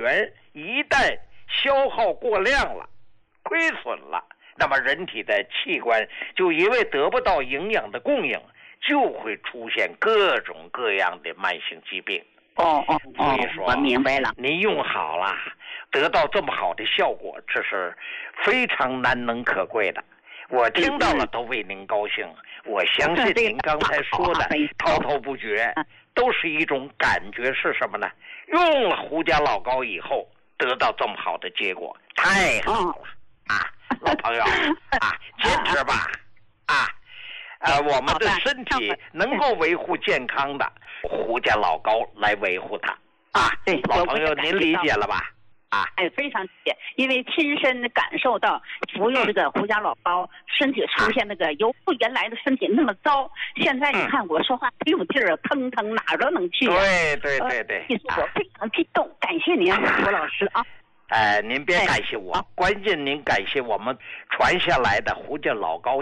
元一旦消耗过量了，亏损了，那么人体的器官就因为得不到营养的供应，就会出现各种各样的慢性疾病。所以说我明白了。 你用好了，得到这么好的效果，这是非常难能可贵的。我听到了都为您高兴。我相信您刚才说的滔滔不绝，都是一种感觉，是什么呢？用了胡家老膏以后，得到这么好的结果，太好了啊！老朋友啊，坚持吧啊！我们的身体能够维护健康的，胡家老膏来维护它啊！ 对， 老朋友您理解了吧？啊， 非常理解，因为亲身感受到服用这个胡家老膏，身体出现那个由原来的身体那么糟，现在你看我说话没有劲儿，腾腾哪儿都能去。 对， 我非常激动，感谢您，胡老师啊。 您别感谢我，关键您感谢我们传下来的胡家老膏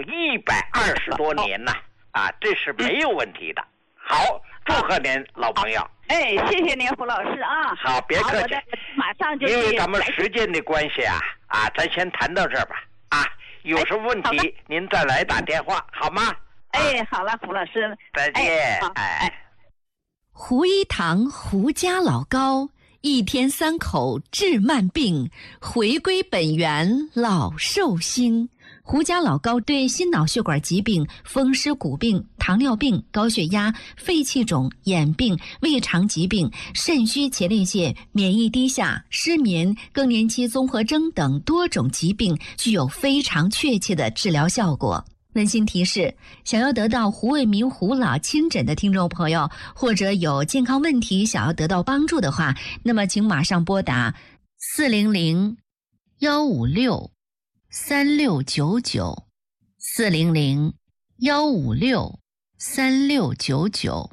120多年呐，这是没有问题的。好，祝贺您，老朋友。 谢谢您，胡老师啊。 好，别客气。 马上就因为咱们时间的关系咱先谈到这儿吧。有什么问题您再来打电话，好吗？ 好了，胡老师， 再见。 胡一堂胡家老膏，1天3口治慢病，回归本源老寿星。胡家老膏对心脑血管疾病、风湿骨病、糖尿病、高血压、肺气肿、眼病、胃肠疾病、肾虚前列腺、免疫低下、失眠、更年期综合征等多种疾病具有非常确切的治疗效果。温馨提示：想要得到胡卫民胡老亲诊的听众朋友，或者有健康问题想要得到帮助的话，那么请马上拨打400-156-3699 400-156-3699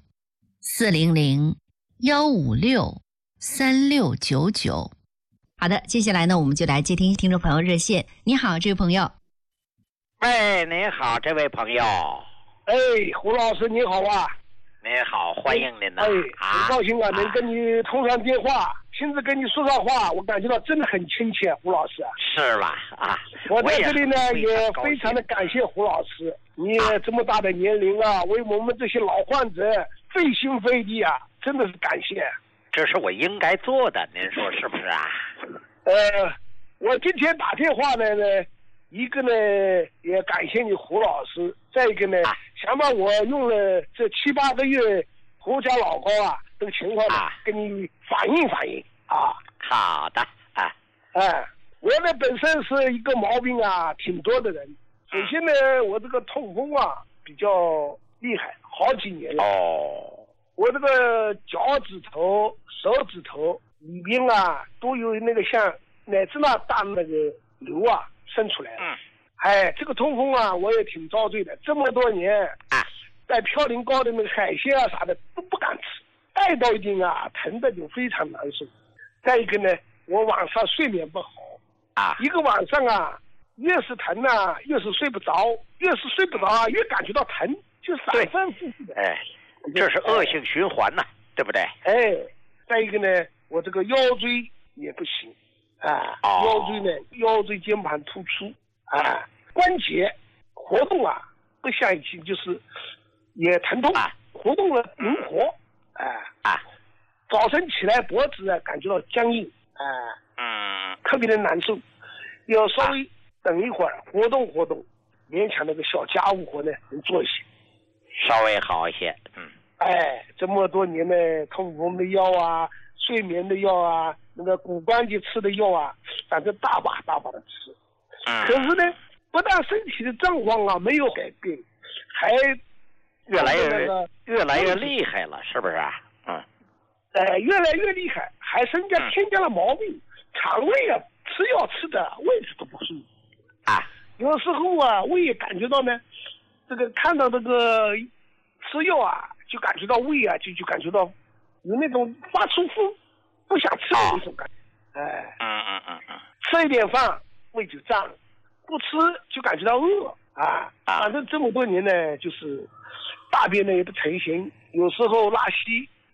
400-156-3699。好的，接下来呢，我们就来接听听众朋友热线。你好，这位朋友。 您好，这位朋友。 胡老师你好啊。 您好，欢迎您呐。 很高兴能跟你通上电话，亲自跟你说上话，我感觉到真的很亲切，胡老师。 是吧？ 我在这里呢也非常的感谢胡老师，你这么大的年龄为我们这些老患者费心费力真的是感谢。 这是我应该做的，您说是不是啊？ 我今天打电话呢，一个呢也感谢你胡老师，再一个呢想把我用了这7、8个月胡家老膏这个情况呢跟你反映好的我呢本身是一个毛病挺多的人。首先呢我这个痛风比较厉害，好几年了。我这个脚趾头、手指头里边都有那个像乃至大那个瘤生出来了。这个痛风我也挺遭罪的，这么多年在嘌呤高的那个海鲜啥的都不敢吃，带到一定疼的就非常难受。再一个呢，我晚上睡眠不好一个晚上越是疼越是睡不着，越是睡不着越感觉到疼，就反反复复的。 这是恶性循环对不对？ 再一个呢，我这个腰椎也不行腰椎呢，腰椎间盘突出关节活动不像以前，就是也疼痛活动了灵活早晨起来脖子感觉到僵硬特别的难受，要稍微等一会儿活动活动，勉强那个小家务活呢能做一些， 稍微好一些。 这么多年呢，痛风的药睡眠的药那个骨关节吃的药反正大把大把的吃。可是呢，不但身体的状况没有改变，还越来越厉害了，是不是越来越厉害，还添加了毛病，肠胃吃药吃的位置都不舒服有时候我也感觉到呢，这个看到这个吃药就感觉到胃就感觉到有那种发出不想吃的那种感觉吃一点饭胃就胀，不吃就感觉到饿反正这么多年呢，就是大便呢也不成形，有时候拉稀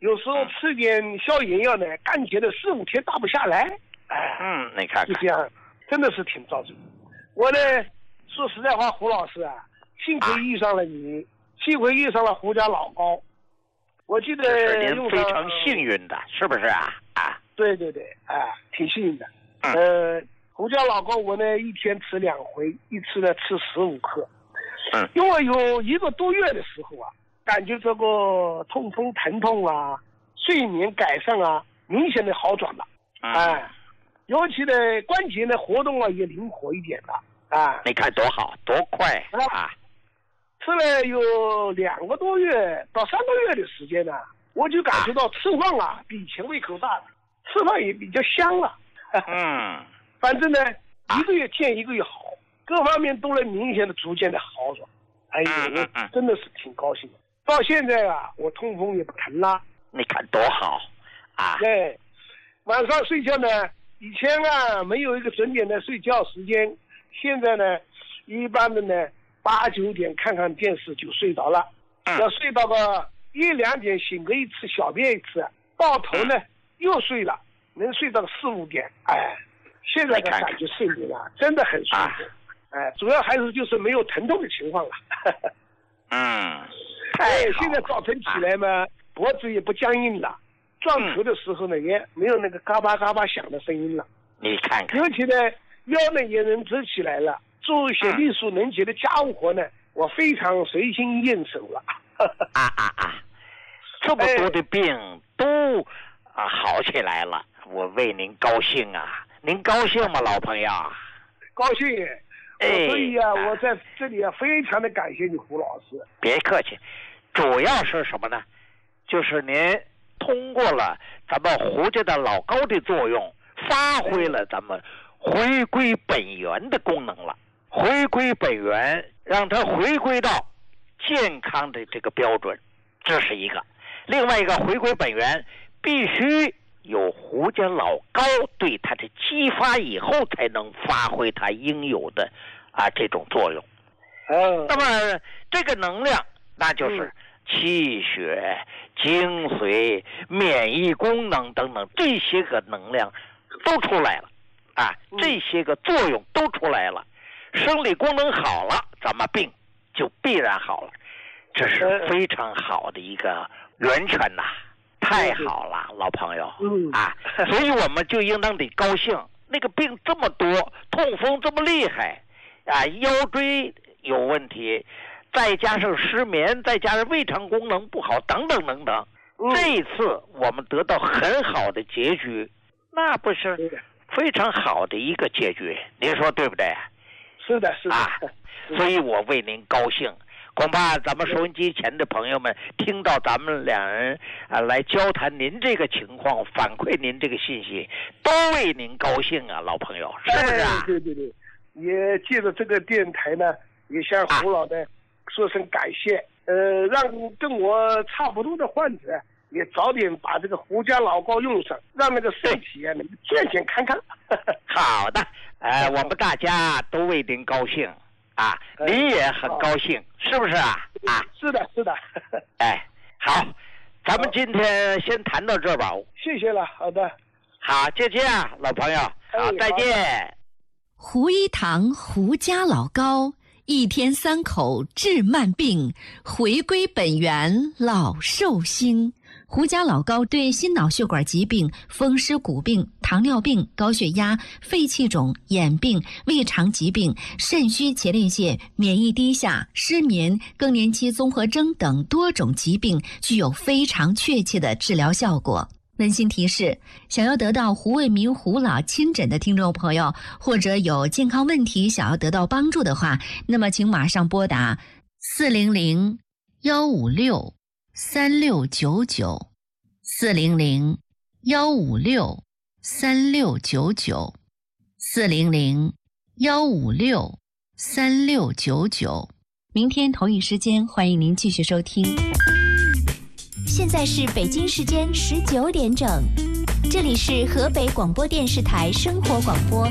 有时候吃点消炎药呢，干起来4、5天打不下来。 你看看， 就这样，真的是挺遭罪。我呢，说实在话，胡老师啊，幸亏遇上了你，幸亏遇上了胡家老高。我记得是您非常幸运的，是不是啊？ 对，挺幸运的。胡家老高我呢一天吃2回，一次呢吃15克。因为有1个多月的时候啊，感觉这个痛风疼痛啊，睡眠改善啊，明显的好转了。尤其的关节呢活动啊也灵活一点了。 你看多好多快啊！ 吃了有2个多月到3个月的时间呢，我就感觉到吃饭啊比以前胃口大了，吃饭也比较香了。反正呢1个月见1个月好，各方面都能明显的逐渐的好转。我真的是挺高兴的。到现在啊，我痛风也不疼了。 你看多好啊！ 对，晚上睡觉呢，以前啊没有一个准点的睡觉时间，现在呢一般的呢8、9点看看电视就睡着了。要睡到个1、2点醒个一次，小便一次，到头呢又睡了，能睡到4、5点。现在的感觉睡眠啊真的很舒服。主要还是就是没有疼痛的情况了。现在早晨起来嘛，脖子也不僵硬了，撞头的时候呢也没有那个嘎巴嘎巴响的声音了。 你看看， 尤其呢腰呢也能直起来了，做一些力所能及的家务活呢，我非常随心应手了。 这么多的病都好起来了，我为您高兴啊！您高兴吗，老朋友？ 高兴。所以啊，我在这里啊，非常的感谢你，胡老师。 别客气，主要是什么呢？就是您通过了咱们胡家的老高的作用，发挥了咱们回归本源的功能了。回归本源，让它回归到健康的这个标准，这是一个。另外一个，回归本源必须有胡家老高对它的激发以后，才能发挥它应有的这种作用。那么这个能量，那就是气血、精髓、免疫功能等等这些个能量都出来了这些个作用都出来了，生理功能好了，咱们病就必然好了，这是非常好的一个源泉呐。太好了，老朋友所以我们就应当得高兴。那个病这么多，痛风这么厉害腰椎有问题，再加上失眠，再加上胃肠功能不好，等等等等。这一次我们得到很好的结局，那不是非常好的一个结局，您说对不对？ 是的，是的所以我为您高兴。恐怕咱们收音机前的朋友们听到咱们两人来交谈您这个情况，反馈您这个信息，都为您高兴啊，老朋友，是不是啊？ 对，也借着这个电台呢，也向胡老的说声感谢。让跟我差不多的患者也早点把这个胡家老高用上，让那个身体能健健康康。 好的，我们大家都为您高兴。你也很高兴，是不是啊？ 是的。 好，咱们今天先谈到这吧。 谢谢了，好的。 好，再见啊，老朋友。好，再见。 胡一堂胡家老高，一天3口治慢病，回归本源老寿星。胡家老高对心脑血管疾病、风湿骨病、糖尿病、高血压、肺气肿、眼病、胃肠疾病、肾虚前列腺、免疫低下、失眠、更年期综合征等多种疾病具有非常确切的治疗效果。温馨提示，想要得到胡卫民胡老亲诊的听众朋友，或者有健康问题想要得到帮助的话，那么请马上拨打400-156-3699 400-156-3699 400-156-3699。明天同一时间，欢迎您继续收听。 现在是北京时间19点整，这里是河北广播电视台生活广播。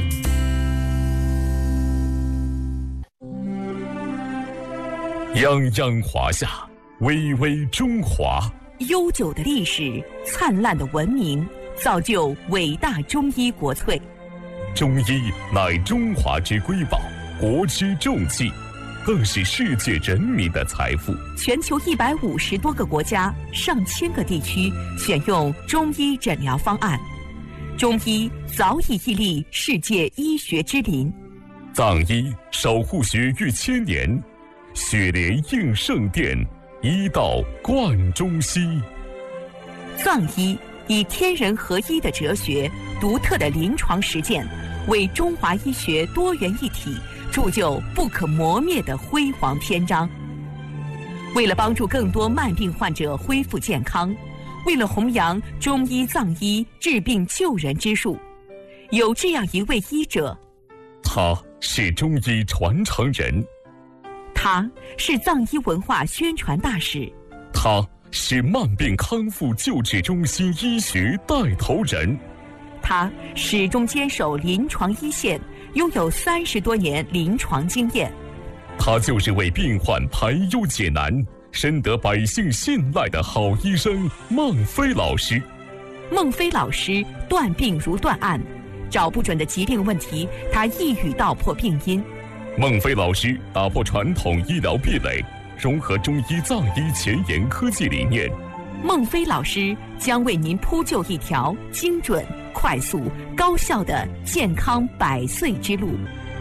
泱泱华夏，巍巍中华， 悠久的历史、灿烂的文明，造就伟大中医国粹。 中医乃中华之瑰宝，国之重器，更是世界人民的财富。 全球150多个国家、上千个地区选用中医诊疗方案，中医早已屹立世界医学之林。 藏医守护学逾千年，血莲应圣殿，医道贯中西。 藏医以天人合一的哲学、独特的临床实践，为中华医学多元一体铸就不可磨灭的辉煌篇章。为了帮助更多慢病患者恢复健康，为了弘扬中医藏医治病救人之术，有这样一位医者， 他是中医传承人， 他是藏医文化宣传大使， 他是慢病康复救治中心医学带头人， 他始终坚守临床一线，拥有30多年临床经验。 他就是为病患排忧解难、深得百姓信赖的好医生孟非老师。 孟非老师断病如断案，找不准的疾病问题，他一语道破病因。 孟非老师打破传统医疗壁垒，融合中医藏医前沿科技理念。 孟非老师将为您铺就一条精准、快速、高效的健康100岁之路。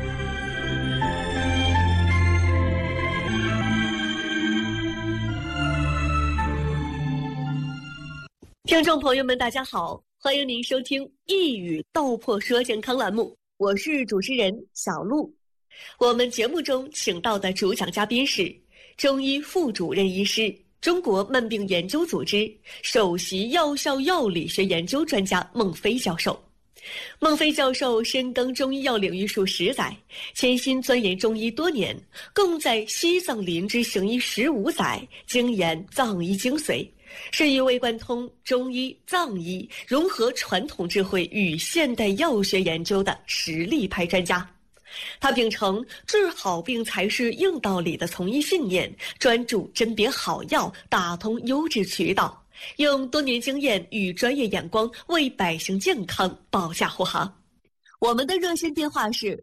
听众朋友们，大家好，欢迎您收听《一语道破说健康》栏目，我是主持人小璐。我们节目中请到的主讲嘉宾是中医副主任医师、中国慢病研究组织首席药效药理学研究专家孟非教授。孟非教授深耕中医药领域数10载，潜心钻研中医多年，共在西藏林芝行医15载，精研藏医精髓，是一位贯通中医、藏医，融合传统智慧与现代药学研究的实力派专家。他秉承治好病才是硬道理的从医信念，专注甄别好药，打通优质渠道，用多年经验与专业眼光为百姓健康保驾护航。我们的热线电话是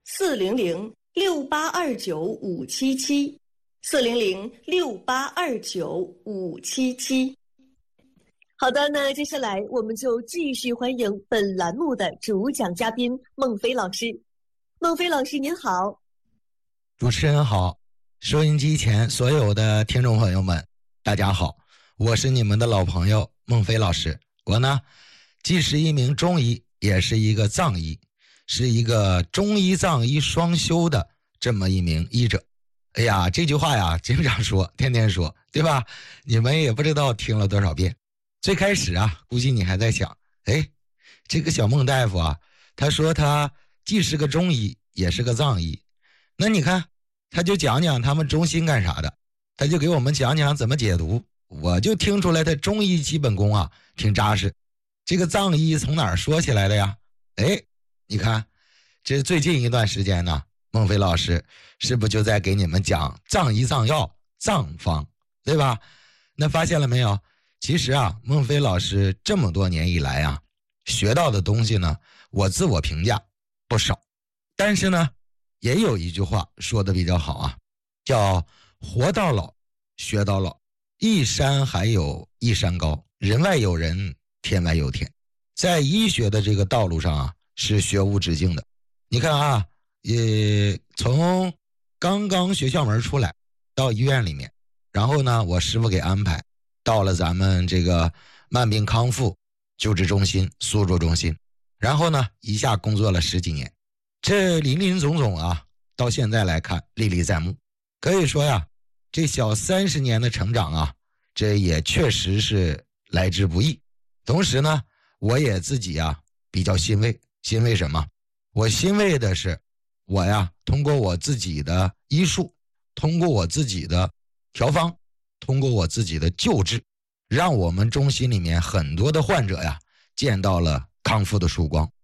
400-6829-577，400-6829-577。好的，那接下来我们就继续欢迎本栏目的主讲嘉宾孟非老师。孟非老师您好。 主持人好，收音机前所有的听众朋友们大家好，我是你们的老朋友孟非老师。我呢既是一名中医，也是一个藏医，是一个中医藏医双修的这么一名医者。哎呀，这句话呀经常说，天天说，对吧？你们也不知道听了多少遍。最开始啊，估计你还在想，哎，这个小孟大夫啊，他说他既是个中医，也是个藏医，那你看他就讲讲他们中心干啥的，他就给我们讲讲怎么解毒，我就听出来他中医基本功啊挺扎实。这个藏医从哪儿说起来的呀？哎，你看这最近一段时间呢，孟非老师是不是就在给你们讲藏医藏药藏方，对吧？那发现了没有，其实啊，孟非老师这么多年以来啊，学到的东西呢，我自我评价不少，但是呢也有一句话说的比较好啊，叫活到老学到老，一山还有一山高，人外有人，天外有天。在医学的这个道路上啊，是学无止境的。你看啊，从刚刚学校门出来到医院里面，然后呢我师傅给安排到了咱们这个慢病康复救治中心苏州中心，然后呢一下工作了10几年，这林林总总啊，到现在来看历历在目。可以说呀，这小30年的成长啊，这也确实是来之不易。同时呢，我也自己啊比较欣慰。欣慰什么？我欣慰的是，我呀通过我自己的医术，通过我自己的调方，通过我自己的救治，让我们中心里面很多的患者呀见到了康复的曙光。